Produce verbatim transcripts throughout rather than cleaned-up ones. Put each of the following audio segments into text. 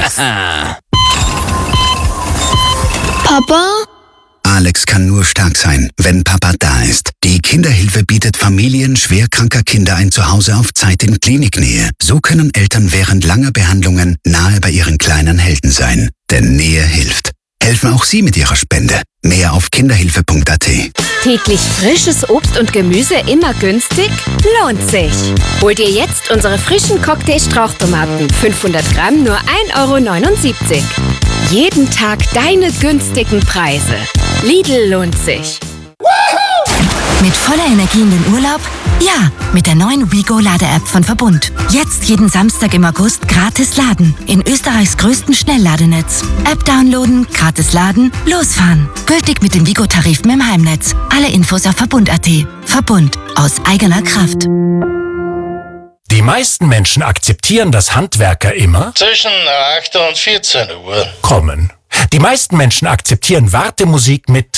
Papa? Alex kann nur stark sein, wenn Papa da ist. Die Kinderhilfe bietet Familien schwerkranker Kinder ein Zuhause auf Zeit in Kliniknähe. So können Eltern während langer Behandlungen nahe bei ihren kleinen Helden sein. Denn Nähe hilft. Helfen auch Sie mit Ihrer Spende. Mehr auf kinderhilfe punkt a t. Täglich frisches Obst und Gemüse immer günstig? Lohnt sich! Hol dir jetzt unsere frischen Cocktail-Strauchtomaten. fünfhundert Gramm nur ein Euro neunundsiebzig. Jeden Tag deine günstigen Preise. Lidl lohnt sich. Mit voller Energie in den Urlaub? Ja, mit der neuen WeGo-Lade-App von Verbund. Jetzt jeden Samstag im August gratis laden. In Österreichs größtem Schnellladenetz. App downloaden, gratis laden, losfahren. Gültig mit den WeGo-Tarifen im Heimnetz. Alle Infos auf verbund punkt a t. Verbund. Aus eigener Kraft. Die meisten Menschen akzeptieren, dass Handwerker immer zwischen acht und vierzehn Uhr kommen. Die meisten Menschen akzeptieren Wartemusik mit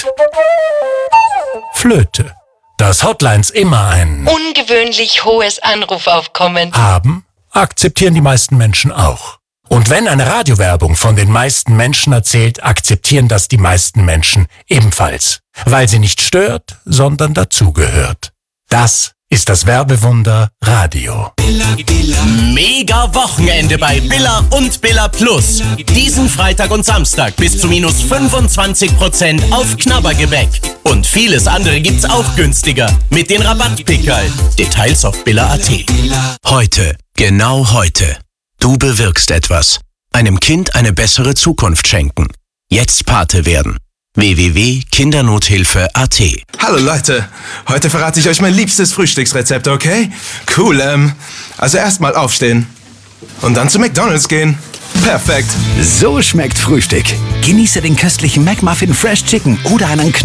Flöte. Dass Hotlines immer ein ungewöhnlich hohes Anrufaufkommen haben, akzeptieren die meisten Menschen auch. Und wenn eine Radiowerbung von den meisten Menschen erzählt, akzeptieren das die meisten Menschen ebenfalls. Weil sie nicht stört, sondern dazugehört. Das ist das Werbewunder Radio. Mega Wochenende bei Billa und Billa Plus. Diesen Freitag und Samstag bis zu minus fünfundzwanzig Prozent auf Knabbergebäck. Und vieles andere gibt's auch günstiger mit den Rabattpickerl. Details auf billa punkt a t. Heute, genau heute. Du bewirkst etwas. Einem Kind eine bessere Zukunft schenken. Jetzt Pate werden. w w w punkt kindernothilfe punkt a t. Hallo Leute, heute verrate ich euch mein liebstes Frühstücksrezept, okay? Cool, ähm, also erstmal aufstehen und dann zu McDonald's gehen. Perfekt. So schmeckt Frühstück. Genieße den köstlichen McMuffin Fresh Chicken oder einen